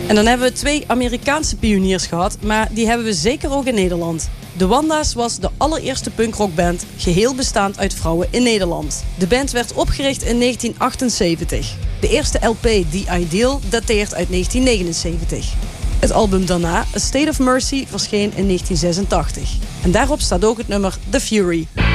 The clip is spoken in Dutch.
En dan hebben we 2 Amerikaanse pioniers gehad, maar die hebben we zeker ook in Nederland. De Wanda's was de allereerste punkrockband, geheel bestaand uit vrouwen in Nederland. De band werd opgericht in 1978. De eerste LP, The Ideal, dateert uit 1979. Het album daarna, A State of Mercy, verscheen in 1986. En daarop staat ook het nummer The Fury.